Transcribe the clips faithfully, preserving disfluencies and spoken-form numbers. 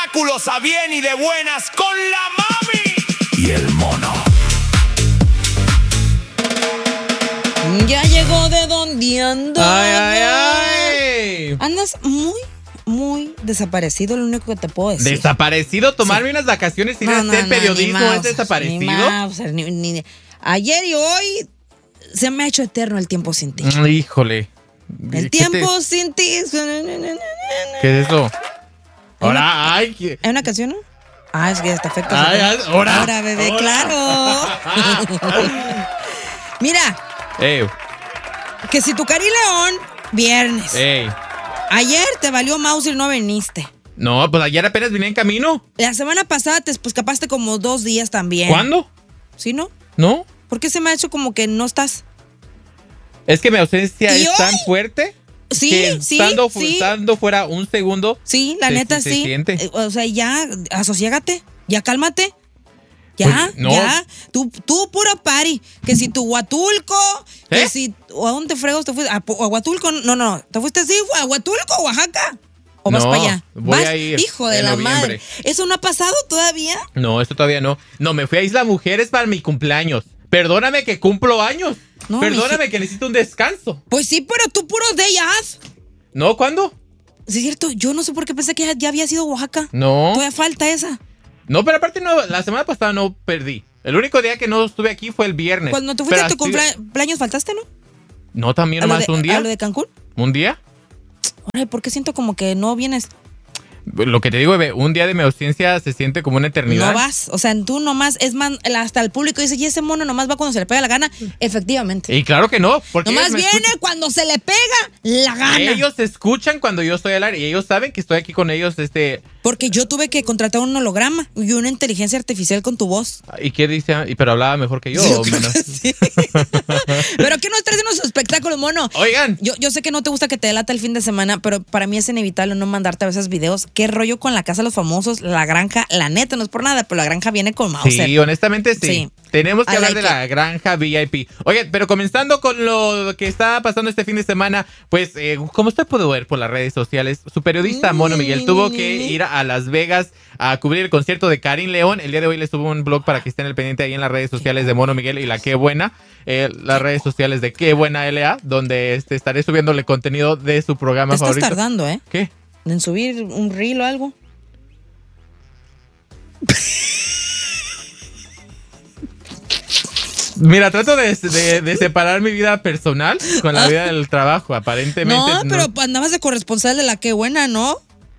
A bien y de buenas con la mami y el mono. Ya llegó de donde ando. Ay, ay, ay. Andas muy, muy desaparecido, lo único que te puedo decir. ¿Desaparecido? ¿Tomarme sí. unas vacaciones y ir no, a hacer no, periodismo no, es desaparecido? Ni Mauser, ni, ni, ayer y hoy se me ha hecho eterno el tiempo sin ti. Híjole. El tiempo te... sin ti. ¿Qué es eso? Ahora, ay. ¿Hay una canción? Ah, es que está efecto. Ahora. Ahora, bebé, ahora. Claro. Mira. Ey. Que si tu Cari León, viernes. Ey. Ayer te valió Mauser y no viniste. No, pues ayer apenas vine en camino. La semana pasada te escapaste como dos días también. ¿Cuándo? ¿Sí, no? ¿No? ¿Por qué se me ha hecho como que no estás? Es que mi ausencia es hoy? tan fuerte. Sí, que sí, estando, sí. Estando fuera un segundo. Sí, la se, neta se, sí. Se siente. Eh, o sea, ya, asosiégate, ya cálmate. Ya, pues, no. ya. Tú, tú puro party. Que si tu Huatulco, ¿Eh? que si. ¿A dónde fregos te fuiste? ¿A, a Huatulco? No, no. ¿Te fuiste así? ¿A Huatulco, Oaxaca? ¿O vas no, para allá? Voy ¿Vas? a ir. Hijo de en la noviembre. madre. ¿Eso no ha pasado todavía? No, esto todavía no. No, me fui a Isla Mujeres para mi cumpleaños. Perdóname que cumplo años. No, Perdóname que necesito un descanso. Pues sí, pero tú puros de ellas. ¿No? ¿Cuándo? Sí, es cierto. Yo no sé por qué pensé que ya, ya había sido Oaxaca. No. Todavía falta esa. No, pero aparte no, la semana pasada no perdí. El único día que no estuve aquí fue el viernes. Cuando tú fuiste a tu cumpleaños faltaste, ¿no? No, también nomás de, un día. ¿A lo de Cancún? ¿Un día? Ay, ¿por qué siento como que no vienes? Lo que te digo, bebé, un día de mi ausencia se siente como una eternidad. No vas, o sea, tú nomás, es más, hasta el público dice, y ese mono nomás va cuando se le pega la gana, efectivamente. Y claro que no, porque nomás viene escuchan. Cuando se le pega la gana. Ellos escuchan cuando yo estoy al aire y ellos saben que estoy aquí con ellos, este... Porque yo tuve que contratar un holograma y una inteligencia artificial con tu voz. ¿Y qué dice? Pero hablaba mejor que yo. yo ¿o menos? Sí. Pero ¿qué nos traes en nuestro espectáculo, mono? Oigan. Yo, yo sé que no te gusta que te delata el fin de semana, pero para mí es inevitable no mandarte a veces videos. ¿Qué rollo con la Casa de los Famosos? La granja, la neta, no es por nada, pero la granja viene con Mauser. Sí, honestamente sí. sí. Tenemos que I hablar like de it. La granja V I P. Oye, pero comenzando con lo que está pasando este fin de semana, pues eh, como usted puede ver por las redes sociales, su periodista Mono Miguel tuvo que ir a Las Vegas a cubrir el concierto de Karin León. El día de hoy les subo un blog para que estén al pendiente ahí en las redes sociales de Mono Miguel y la Qué Buena, eh, las redes sociales de Qué Buena L A, donde este, estaré subiéndole contenido de su programa Te estás favorito. Estás tardando, ¿eh? ¿Qué? ¿En subir un reel o algo? Mira, trato de, de, de separar mi vida personal con la vida del trabajo, aparentemente. No, pero no. Andabas de corresponsal de la Qué Buena, ¿no?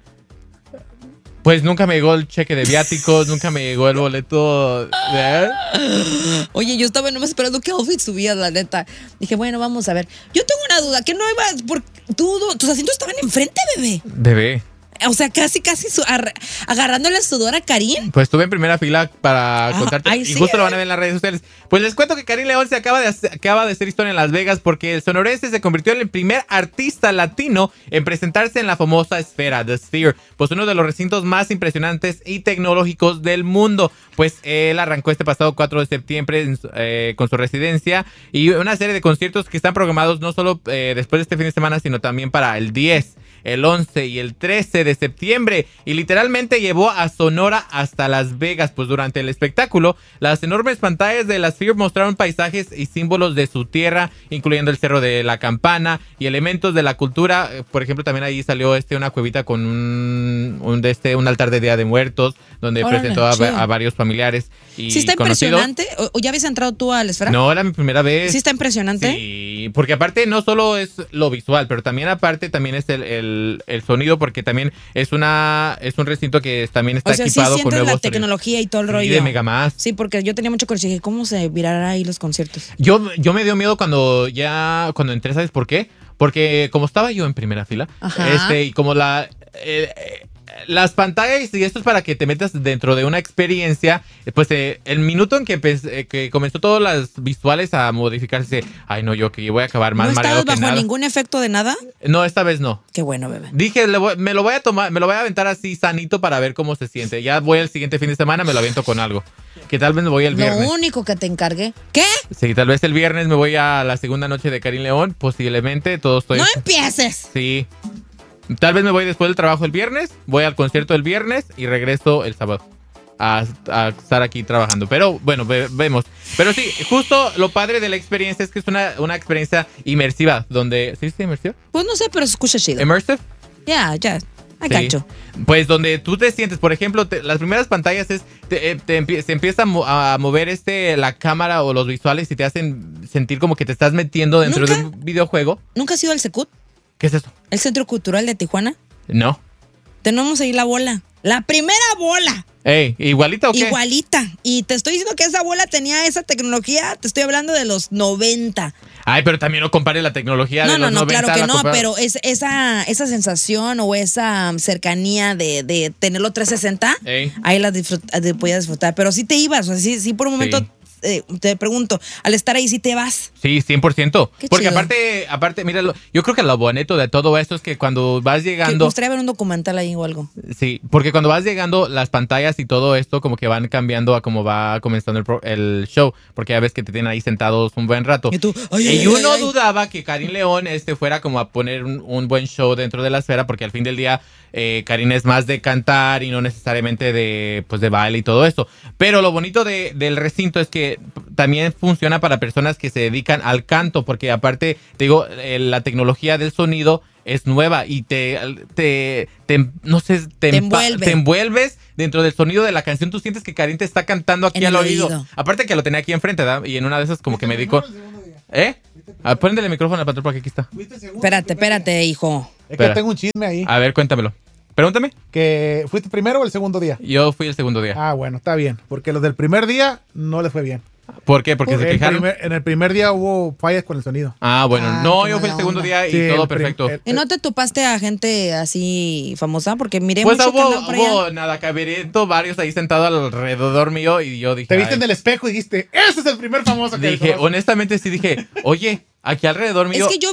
Pues nunca me llegó el cheque de viáticos, nunca me llegó el boleto de... Oye, yo estaba nomás esperando que outfit subías, la neta. Dije, bueno, vamos a ver. Yo tengo una duda, ¿que no ibas por... Tú, tus asientos estaban enfrente, bebé? Bebé. O sea, casi, casi su, ar, agarrándole el sudor a Karin. Pues estuve en primera fila para ah, contarte. Ay, y sí, justo eh. lo van a ver en las redes sociales. Pues les cuento que Karin León se acaba de, hacer, acaba de hacer historia en Las Vegas porque el sonorense se convirtió en el primer artista latino en presentarse en la famosa esfera, The Sphere, pues uno de los recintos más impresionantes y tecnológicos del mundo. Pues él arrancó este pasado cuatro de septiembre en, eh, con su residencia y una serie de conciertos que están programados no solo eh, después de este fin de semana, sino también para el diez. El once y el trece de septiembre y literalmente llevó a Sonora hasta Las Vegas, pues durante el espectáculo las enormes pantallas de la Sphere mostraron paisajes y símbolos de su tierra, incluyendo el Cerro de la Campana y elementos de la cultura. Por ejemplo, también ahí salió este una cuevita con un, un de este un altar de Día de Muertos donde Órale, presentó a, a varios familiares y ¿Sí está conocidos. Impresionante? ¿O, ¿O ya habías entrado tú a la esfera? No, era mi primera vez. ¿Sí está impresionante? Sí, porque aparte no solo es lo visual, pero también aparte también es el, el El, el sonido, porque también es una es un recinto que también está o sea, equipado sí con nuevos la tecnología y todo el sí, rollo. de Megamás. Sí, porque yo tenía mucho curiosidad. ¿Cómo se virarán ahí los conciertos? Yo, yo me dio miedo cuando ya cuando entré, ¿sabes por qué? Porque como estaba yo en primera fila, Ajá. este y como la eh, eh, las pantallas, y esto es para que te metas dentro de una experiencia, pues eh, el minuto en que, eh, que comenzó todas las visuales a modificarse, ay no, yo que voy a acabar más ¿No mareado que estabas bajo nada. ningún efecto de nada? No, esta vez no. Qué bueno, bebé. Dije, le voy, me lo voy a tomar, me lo voy a aventar así sanito para ver cómo se siente. Ya voy el siguiente fin de semana, me lo aviento con algo. Que tal vez me voy el viernes. Lo único que te encargué. ¿Qué? Sí, tal vez el viernes me voy a la segunda noche de Karin León, posiblemente, todo estoy... ¡No empieces! Sí. Tal vez me voy después del trabajo el viernes, voy al concierto el viernes y regreso el sábado a, a estar aquí trabajando. Pero bueno, ve, vemos. Pero sí, justo lo padre de la experiencia es que es una, una experiencia inmersiva, donde... ¿Sí dice inmersiva? Pues no sé, pero se escucha chido. ¿Immersive? Ya, ya. I Sí. got you. Pues donde tú te sientes, por ejemplo, te- las primeras pantallas es te, eh, te empie- se empieza a, mo- a mover este la cámara o los visuales y te hacen sentir como que te estás metiendo dentro ¿Nunca? de un videojuego. ¿Nunca has ido al Secut? ¿Qué es eso? El Centro Cultural de Tijuana. No. Tenemos ahí la bola. La primera bola. Ey, ¿igualita o qué? Igualita. Y te estoy diciendo que esa bola tenía esa tecnología. Te estoy hablando de los noventa. Ay, pero también no compares la tecnología No, de no, los no, noventa claro que a la no, compara- pero es, esa, esa sensación o esa cercanía de, de tenerlo trescientos sesenta, Ey. ahí la disfrut- de- podías disfrutar. Pero sí te ibas, o sea, sí, sí por un momento Sí. eh, te pregunto, al estar ahí sí te vas. Sí, cien por ciento. Qué Porque chido. aparte, aparte, mira, lo- yo creo que lo bonito de todo esto es que cuando vas Que me llegando... gustaría ver un documental ahí o algo. Sí, porque cuando vas llegando, las pantallas y todo esto como que van cambiando a cómo va comenzando el, pro- el show, porque ya ves que te tienen ahí sentados un buen rato. Y tú, ay, ay, y uno ay, ay. dudaba que Karim León este fuera como a poner un, un buen show dentro de la esfera, porque al fin del día eh, Karim es más de cantar y no necesariamente de, pues, de baile y todo eso. Pero lo bonito de- del recinto es que también funciona para personas que se dedican al canto, porque aparte, te digo, eh, la tecnología del sonido es nueva y te, te, te no sé, te, Te empa- envuelve. te envuelves dentro del sonido de la canción. Tú sientes que Karim te está cantando aquí En al el oído. oído. Aparte que lo tenía aquí enfrente, ¿verdad? Y en una de esas como que me dijo... ¿Eh? Ah, Préndele el micrófono al patrón porque aquí está. Espérate, espérate, hijo. Es que Espera. tengo un chisme ahí. A ver, cuéntamelo. Pregúntame. Que ¿fuiste primero o el segundo día? Yo fui el segundo día. Ah, bueno, está bien. Porque los del primer día no les fue bien. ¿Por qué? Porque se el quejaron. primer- en el primer día hubo fallas con el sonido. Ah, bueno. Ah, no, qué yo fui el mala segundo onda. día y Sí, todo el prim- perfecto. el- ¿Y no te topaste a gente así famosa? Porque miré Pues mucho que hubo, andaban por allá. hubo nada, caberito, varios ahí sentados alrededor mío y yo dije... Te viste ay. en el espejo y dijiste, ese es el primer famoso que Dije, honestamente sí dije, oye, aquí alrededor mío... Es que yo